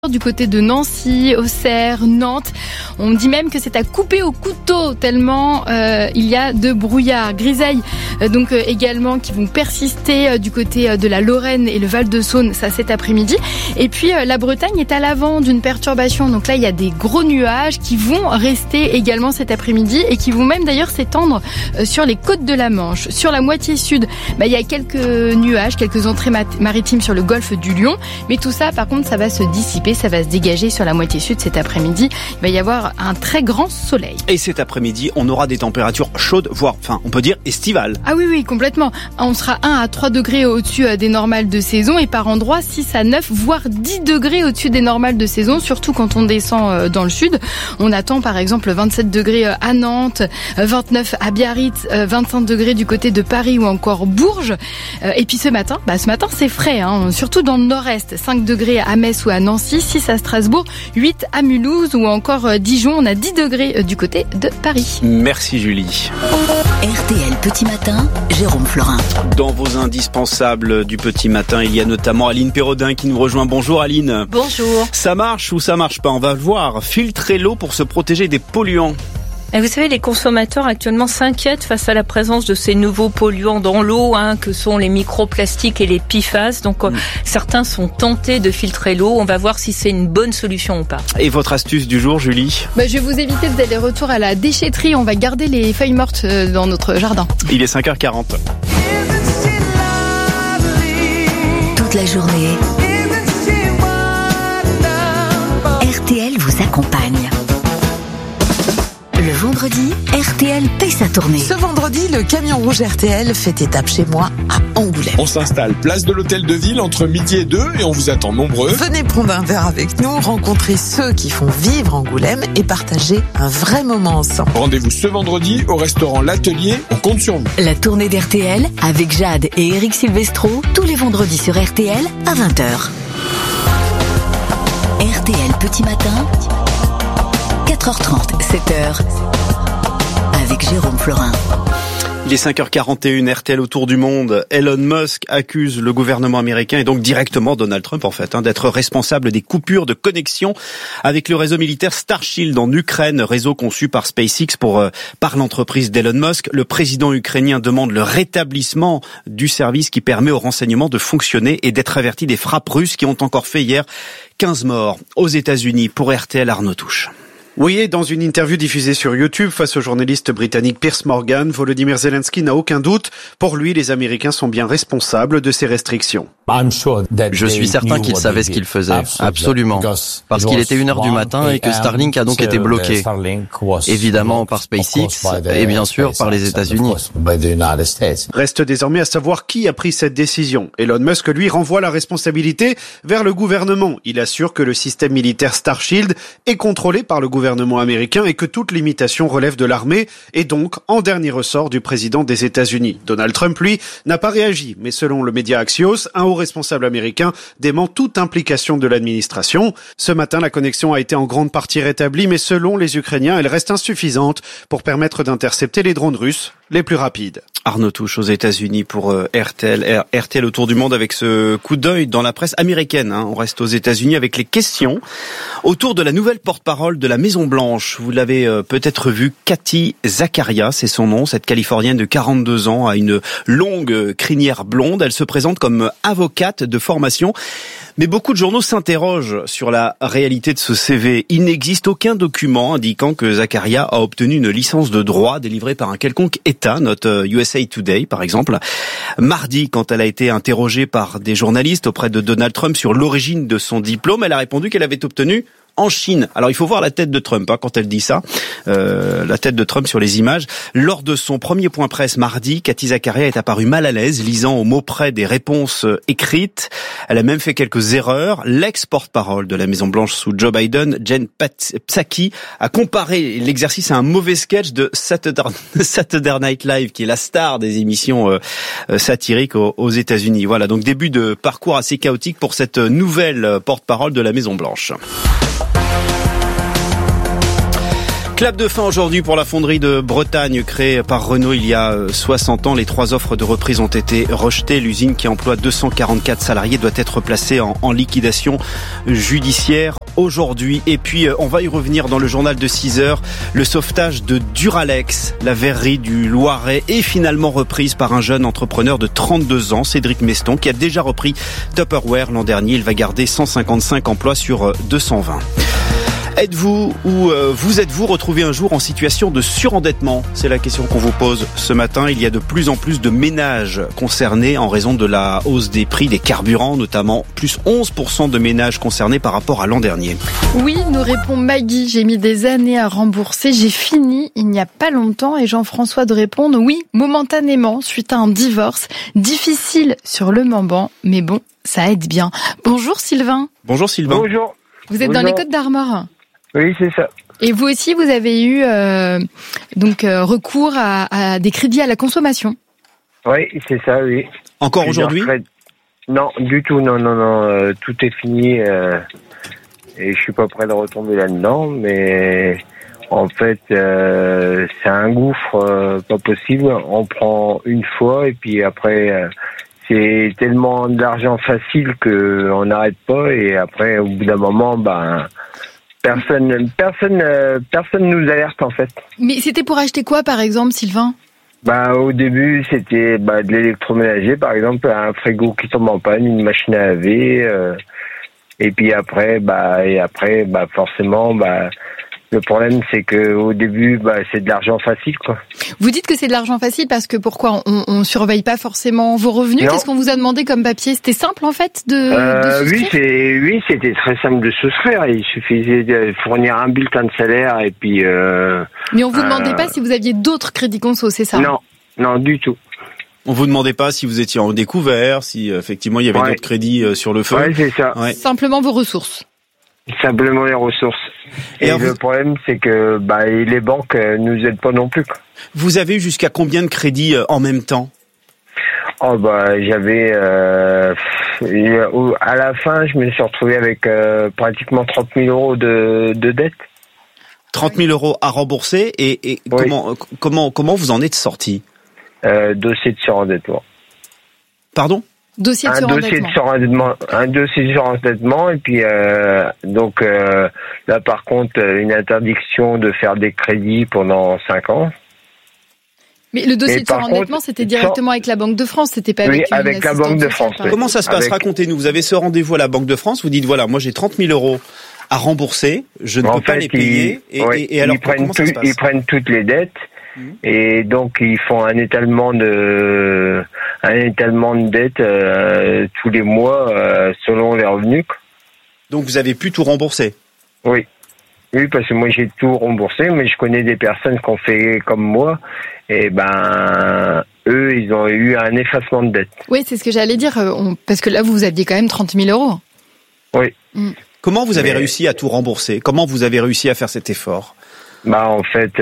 Du côté de Nancy, Auxerre, Nantes. On dit même que c'est à couper au couteau tellement il y a de brouillard. Grisailles également qui vont persister du côté de la Lorraine et le Val-de-Saône, ça cet après-midi. Et puis la Bretagne est à l'avant d'une perturbation. Donc là, il y a des gros nuages qui vont rester également cet après-midi et qui vont même d'ailleurs s'étendre sur les côtes de la Manche. Sur la moitié sud, il y a quelques nuages, quelques entrées maritimes sur le golfe du Lion. Mais tout ça, par contre, ça va se dissiper. Ça va se dégager sur la moitié sud cet après-midi. Il va y avoir un très grand soleil. Et cet après-midi, on aura des températures chaudes, voire, on peut dire estivales. Ah oui, complètement. On sera 1 à 3 degrés au-dessus des normales de saison et par endroits 6 à 9, voire 10 degrés au-dessus des normales de saison, surtout quand on descend dans le sud. On attend par exemple 27 degrés à Nantes, 29 à Biarritz, 25 degrés du côté de Paris ou encore Bourges. Et puis ce matin, c'est frais, surtout dans le nord-est. 5 degrés à Metz ou à Nancy, 6 à Strasbourg, 8 à Mulhouse ou encore Dijon. On a 10 degrés du côté de Paris. Merci Julie. RTL Petit Matin, Jérôme Florin. Dans vos indispensables du petit matin, il y a notamment Aline Perrodin qui nous rejoint. Bonjour Aline. Bonjour. Ça marche ou ça marche pas? On va le voir. Filtrer l'eau pour se protéger des polluants. Et vous savez, les consommateurs actuellement s'inquiètent face à la présence de ces nouveaux polluants dans l'eau, que sont les microplastiques et les PFAS. Donc certains sont tentés de filtrer l'eau. On va voir si c'est une bonne solution ou pas. Et votre astuce du jour, Julie? Je vais vous éviter d'aller retour à la déchetterie. On va garder les feuilles mortes dans notre jardin. Il est 5h40. Toute la journée, RTL vous accompagne. Le vendredi, RTL paie sa tournée. Ce vendredi, le camion rouge RTL fait étape chez moi à Angoulême. On s'installe place de l'Hôtel de Ville entre midi et 2 et on vous attend nombreux. Venez prendre un verre avec nous, rencontrer ceux qui font vivre Angoulême et partager un vrai moment ensemble. Rendez-vous ce vendredi au restaurant L'Atelier, on compte sur vous. La tournée d'RTL avec Jade et Eric Silvestro, tous les vendredis sur RTL à 20h. RTL Petit Matin, 4h30, 7h, avec Jérôme Florin. Il est 5h41, RTL autour du monde. Elon Musk accuse le gouvernement américain et donc directement Donald Trump d'être responsable des coupures de connexion avec le réseau militaire Starshield en Ukraine, réseau conçu par SpaceX par l'entreprise d'Elon Musk. Le président ukrainien demande le rétablissement du service qui permet aux renseignements de fonctionner et d'être averti des frappes russes qui ont encore fait hier 15 morts aux États-Unis. Pour RTL, Arnaud Touche. Oui, et dans une interview diffusée sur YouTube face au journaliste britannique Piers Morgan, Volodymyr Zelensky n'a aucun doute. Pour lui, les Américains sont bien responsables de ces restrictions. Je suis certain qu'ils savaient ce qu'ils faisaient, absolument, parce qu'il était 1h du matin et que Starlink a donc été bloqué, évidemment par SpaceX et bien sûr par les États-Unis. Reste désormais à savoir qui a pris cette décision. Elon Musk, lui, renvoie la responsabilité vers le gouvernement. Il assure que le système militaire Starshield est contrôlé par le gouvernement américain et que toute limitation relève de l'armée et donc en dernier ressort du président des États-Unis. Donald Trump, lui, n'a pas réagi, mais selon le média Axios, un haut responsable américain dément toute implication de l'administration. Ce matin, la connexion a été en grande partie rétablie, mais selon les Ukrainiens, elle reste insuffisante pour permettre d'intercepter les drones russes les plus rapides. Arnaud Touche aux États-Unis pour RTL autour du monde avec ce coup d'œil dans la presse américaine. On reste aux États-Unis avec les questions autour de la nouvelle porte-parole de la Maison-Blanche. Vous l'avez peut-être vu, Kathy Zakaria, c'est son nom. Cette Californienne de 42 ans a une longue crinière blonde. Elle se présente comme avocate de formation. Mais beaucoup de journaux s'interrogent sur la réalité de ce CV. Il n'existe aucun document indiquant que Zakaria a obtenu une licence de droit délivrée par un quelconque État, note USA Today par exemple. Mardi, quand elle a été interrogée par des journalistes auprès de Donald Trump sur l'origine de son diplôme, elle a répondu qu'elle avait obtenu en Chine. Alors il faut voir la tête de Trump quand elle dit ça, la tête de Trump sur les images. Lors de son premier point presse mardi, Kathy Zakaria est apparue mal à l'aise, lisant au mot près des réponses écrites. Elle a même fait quelques erreurs. L'ex-porte-parole de la Maison-Blanche sous Joe Biden, Jen Psaki, a comparé l'exercice à un mauvais sketch de Saturday Night Live, qui est la star des émissions satiriques aux États-Unis. Voilà, donc début de parcours assez chaotique pour cette nouvelle porte-parole de la Maison-Blanche. Clap de fin aujourd'hui pour la fonderie de Bretagne créée par Renault il y a 60 ans. Les 3 offres de reprise ont été rejetées. L'usine qui emploie 244 salariés doit être placée en liquidation judiciaire aujourd'hui. Et puis on va y revenir dans le journal de 6 heures. Le sauvetage de Duralex, la verrerie du Loiret, est finalement reprise par un jeune entrepreneur de 32 ans, Cédric Meston, qui a déjà repris Tupperware l'an dernier. Il va garder 155 emplois sur 220. Êtes-vous ou vous êtes-vous retrouvé un jour en situation de surendettement ? C'est la question qu'on vous pose ce matin. Il y a de plus en plus de ménages concernés en raison de la hausse des prix des carburants, notamment plus 11% de ménages concernés par rapport à l'an dernier. Oui, nous répond Maggie. J'ai mis des années à rembourser. J'ai fini il n'y a pas longtemps. Et Jean-François de répondre oui, momentanément, suite à un divorce. Difficile sur le moment, mais bon, ça aide bien. Bonjour Sylvain. Bonjour Sylvain. Bonjour. Vous êtes dans les Côtes d'Armor ? Oui, c'est ça. Et vous aussi, vous avez eu recours à des crédits à la consommation. Oui, c'est ça, oui. Encore aujourd'hui ? Non, du tout, non. Tout est fini et je suis pas prêt de retomber là-dedans, mais en fait, c'est un gouffre pas possible. On prend une fois et puis après, c'est tellement d'argent facile qu'on n'arrête pas et après, au bout d'un moment, personne nous alerte en fait. Mais c'était pour acheter quoi par exemple, Sylvain ? Au début c'était de l'électroménager par exemple, un frigo qui tombe en panne, une machine à laver, et puis après forcément le problème c'est que au début c'est de l'argent facile quoi. Vous dites que c'est de l'argent facile parce que pourquoi on surveille pas forcément vos revenus ? Qu'est-ce qu'on vous a demandé comme papier ? C'était simple en fait de souscrire ? Oui, c'était très simple de souscrire. Il suffisait de fournir un bulletin de salaire et puis. Mais on vous demandait pas si vous aviez d'autres crédits conso, c'est ça ? Non, du tout. On vous demandait pas si vous étiez en découvert, si effectivement il y avait d'autres crédits sur le feu. Ouais, c'est ça. Ouais. Simplement vos ressources. Simplement les ressources. Et le problème, c'est que les banques nous aident pas non plus. Vous avez eu jusqu'à combien de crédits en même temps ? J'avais à la fin, je me suis retrouvé avec pratiquement 30 000 euros de dette. 30 000 euros à rembourser et oui. Comment vous en êtes sorti ? Dossier de surendettement. Pardon ? Dossier de surendettement. Un dossier de surendettement et puis là par contre une interdiction de faire des crédits pendant 5 ans. Mais le dossier de surendettement c'était directement avec la Banque de France, c'était pas avec la Banque de France. Comment ça se passe ? Racontez-nous, vous avez ce rendez-vous à la Banque de France, vous dites voilà, moi j'ai 30 000 euros à rembourser, je ne peux pas les payer et alors comment ça se passe ? Ils prennent toutes les dettes. Et donc ils font un étalement de dette tous les mois selon les revenus. Donc vous avez pu tout rembourser ? Oui, parce que moi j'ai tout remboursé, mais je connais des personnes qui ont fait comme moi et eux ils ont eu un effacement de dette. Oui, c'est ce que j'allais dire parce que là vous aviez quand même 30 000 euros. Oui. Comment vous avez réussi à tout rembourser ? Comment vous avez réussi à faire cet effort ? En fait.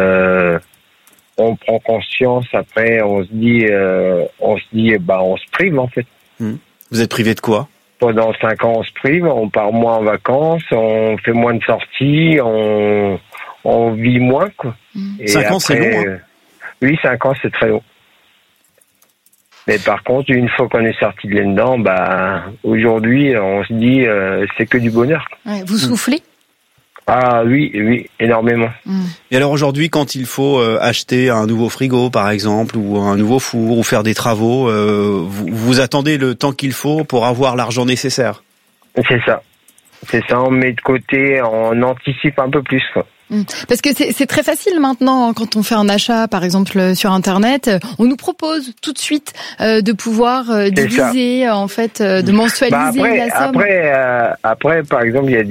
On prend conscience, après on se dit on se prive en fait. Vous êtes privé de quoi ? Pendant 5 ans on se prive, on part moins en vacances, on fait moins de sorties, on vit moins quoi. Et 5 ans c'est long hein ? Oui, 5 ans c'est très long. Mais par contre, une fois qu'on est sorti de là-dedans, aujourd'hui on se dit c'est que du bonheur. Ouais, vous soufflez ? Ah oui, énormément. Et alors aujourd'hui, quand il faut acheter un nouveau frigo, par exemple, ou un nouveau four, ou faire des travaux, vous attendez le temps qu'il faut pour avoir l'argent nécessaire ? C'est ça, on met de côté, on anticipe un peu plus, quoi. Parce que c'est très facile maintenant quand on fait un achat par exemple sur internet, on nous propose tout de suite de pouvoir diviser en fait, de mensualiser la somme. Après par exemple il y a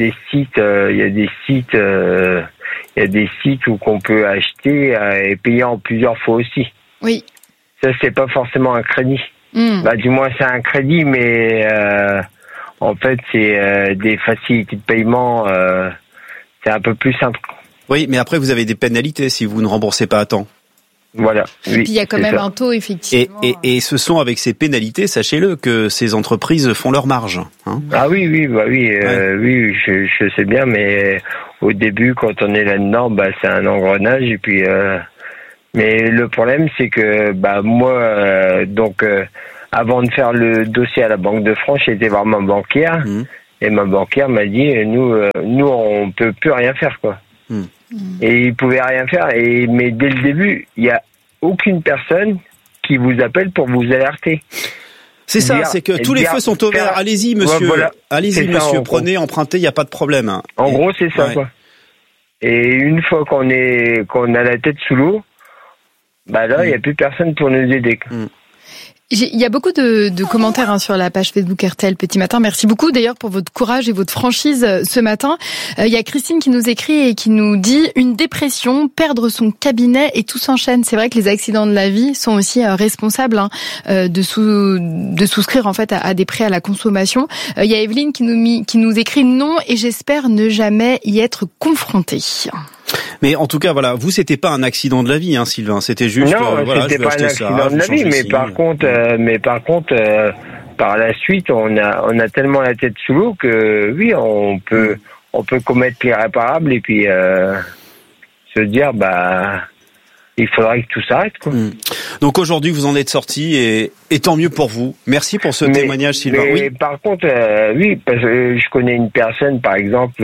des sites où qu'on peut acheter et payer en plusieurs fois aussi. Oui. Ça c'est pas forcément un crédit. Du moins c'est un crédit mais en fait c'est des facilités de paiement, c'est un peu plus simple. Oui, mais après vous avez des pénalités si vous ne remboursez pas à temps. Voilà. Et puis il y a quand même un taux, effectivement. Et ce sont avec ces pénalités, sachez-le, que ces entreprises font leur marge. Hein. Ah oui, oui, je sais bien, mais au début, quand on est là-dedans, c'est un engrenage. Et puis, mais le problème, c'est que moi, avant de faire le dossier à la Banque de France, j'ai été voir ma banquière, et ma banquière m'a dit, nous, on peut plus rien faire, quoi. Et ils pouvaient rien faire. Mais dès le début, il y a aucune personne qui vous appelle pour vous alerter. C'est ça, c'est que tous les feux sont au vert. Allez-y, monsieur. Voilà. Allez-y, monsieur. Prenez, empruntez, il n'y a pas de problème. En gros, c'est ça, quoi. Et une fois qu'on a la tête sous l'eau, là, il n'y a plus personne pour nous aider. Il y a beaucoup de commentaires sur la page Facebook RTL Petit Matin. Merci beaucoup d'ailleurs pour votre courage et votre franchise ce matin. Il y a Christine qui nous écrit et qui nous dit une dépression, perdre son cabinet et tout s'enchaîne. C'est vrai que les accidents de la vie sont aussi responsables de souscrire en fait à des prêts à la consommation. Il y a Evelyne qui nous écrit non et j'espère ne jamais y être confrontée. Mais en tout cas, voilà, vous c'était pas un accident de la vie, hein, Sylvain. C'était juste, non, c'était pas un accident de la vie, mais par contre, par la suite, on a tellement la tête sous l'eau que oui, on peut commettre l'irréparable et puis se dire il faudrait que tout s'arrête, quoi. Donc aujourd'hui, vous en êtes sorti et tant mieux pour vous. Merci pour ce témoignage, Sylvain. Mais oui. Par contre, oui, parce que je connais une personne, par exemple,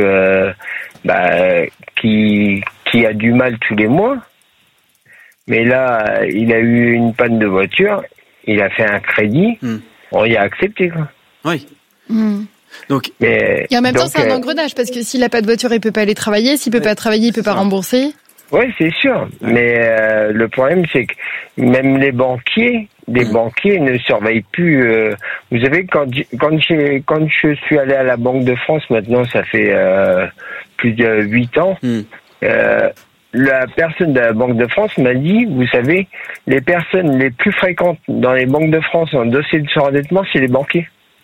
qui a du mal tous les mois. Mais là, il a eu une panne de voiture, il a fait un crédit, on y a accepté, quoi. Oui. Donc, et en même temps, c'est un engrenage, parce que s'il n'a pas de voiture, il peut pas aller travailler. S'il peut pas travailler, il peut pas rembourser. Oui, c'est sûr. Mais le problème, c'est que même les banquiers ne surveillent plus. Vous savez, quand je suis allé à la Banque de France, maintenant, ça fait plus de 8 ans, la personne de la Banque de France m'a dit, vous savez, les personnes les plus fréquentes dans les banques de France en dossier de surendettement, c'est les banquiers.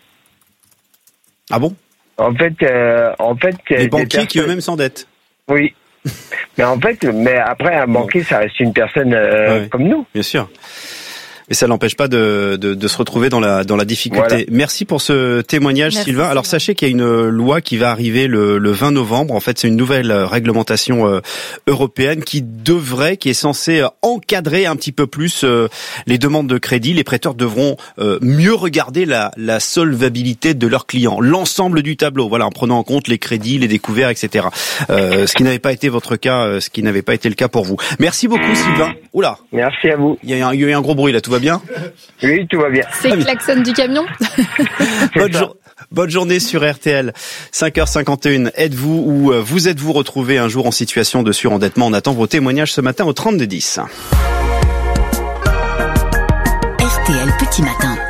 Ah bon ? En fait, les banquiers qui eux-mêmes s'endettent. Oui. Mais après, un banquier, ça reste une personne comme nous. Bien sûr. Mais ça n'empêche pas de se retrouver dans la difficulté. Voilà. Merci pour ce témoignage, Sylvain. Alors sachez qu'il y a une loi qui va arriver le 20 novembre. En fait, c'est une nouvelle réglementation européenne qui est censée encadrer un petit peu plus les demandes de crédit. Les prêteurs devront mieux regarder la solvabilité de leurs clients, l'ensemble du tableau. Voilà, en prenant en compte les crédits, les découverts, etc. Ce qui n'avait pas été votre cas, ce qui n'avait pas été le cas pour vous. Merci beaucoup, Sylvain. Oula. Merci à vous. Il y a eu un gros bruit là. Tout va bien ? Oui, tout va bien. C'est le klaxon du camion. Bonne journée sur RTL. 5h51. Êtes-vous ou vous êtes-vous retrouvé un jour en situation de surendettement ? On attend vos témoignages ce matin au 3210. RTL Petit Matin.